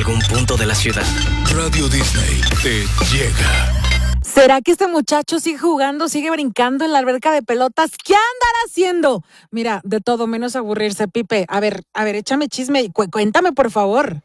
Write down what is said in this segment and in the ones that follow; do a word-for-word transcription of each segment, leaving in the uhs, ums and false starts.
algún punto de la ciudad. Radio Disney te llega. ¿Será que este muchacho sigue jugando, sigue brincando en la alberca de pelotas? ¿Qué andará haciendo? Mira, de todo menos aburrirse, Pipe. A ver, a ver, échame chisme. Cu- cuéntame, por favor.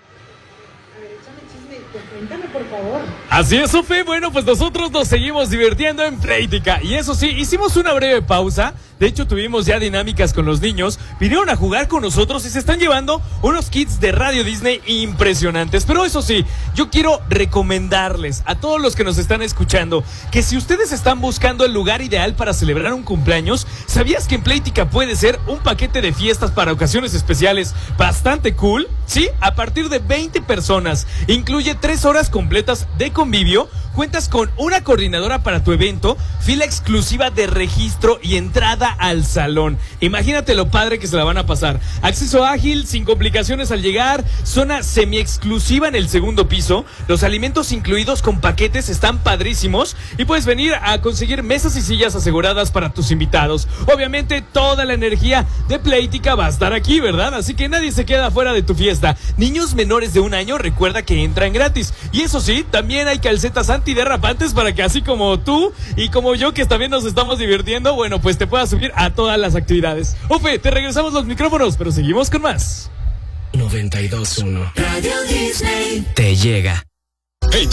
Cuéntame, por favor. Así es, Sofi. Bueno, pues nosotros nos seguimos divirtiendo en Playtica. Y eso sí, hicimos una breve pausa. De hecho, tuvimos ya dinámicas con los niños. Vinieron a jugar con nosotros y se están llevando unos kits de Radio Disney impresionantes. Pero eso sí, yo quiero recomendarles a todos los que nos están escuchando que si ustedes están buscando el lugar ideal para celebrar un cumpleaños, ¿sabías que en Playtica puede ser un paquete de fiestas para ocasiones especiales bastante cool? Sí, a partir de veinte personas. Incluye tres horas completas de convivio. Cuentas con una coordinadora para tu evento, fila exclusiva de registro y entrada al salón. Imagínate lo padre que se la van a pasar. Acceso ágil, sin complicaciones al llegar, zona semi-exclusiva en el segundo piso. Los alimentos incluidos con paquetes están padrísimos y puedes venir a conseguir mesas y sillas aseguradas para tus invitados. Obviamente toda la energía de Playtica va a estar aquí, ¿verdad? Así que nadie se queda fuera de tu fiesta. Niños menores de un año, recuerda que entran gratis. Y eso sí, también hay calcetas antiderrapantes para que así como tú y como yo, que también nos estamos divirtiendo, bueno, pues te puedas subir a todas las actividades. Ofe, te regresamos los micrófonos, pero seguimos con más. noventa y dos punto uno Radio Disney te llega.